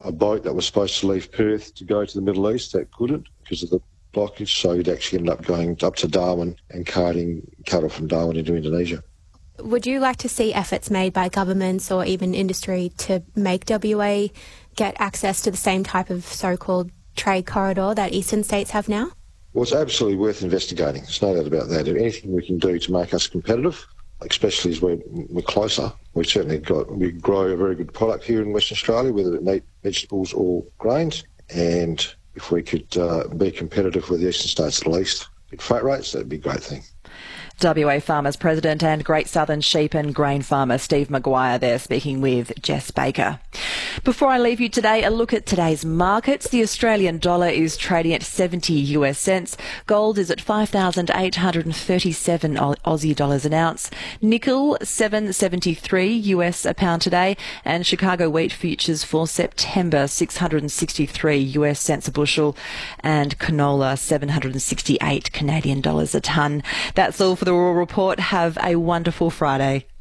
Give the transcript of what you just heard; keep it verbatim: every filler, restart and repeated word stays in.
a boat that was supposed to leave Perth to go to the Middle East that couldn't because of the blockage, so you'd actually end up going up to Darwin and carting cattle from Darwin into Indonesia. Would you like to see efforts made by governments or even industry to make W A get access to the same type of so-called trade corridor that eastern states have now? Well, it's absolutely worth investigating. There's no doubt about that. If anything we can do to make us competitive, especially as we're, we're closer, we certainly got we grow a very good product here in Western Australia, whether it's meat, vegetables or grains, and if we could uh, be competitive with the eastern states at least, big freight rates, that'd be a great thing. W A Farmers President and Great Southern Sheep and Grain Farmer Steve Maguire there speaking with Jess Baker. Before I leave you today, a look at today's markets. The Australian dollar is trading at seventy US cents. Gold is at five thousand eight hundred thirty-seven Aussie dollars an ounce. Nickel, seven seventy-three US a pound today. And Chicago wheat futures for September, six hundred sixty-three US cents a bushel. And canola, seven hundred sixty-eight Canadian dollars a tonne. That's all for the Rural Report. Have a wonderful Friday.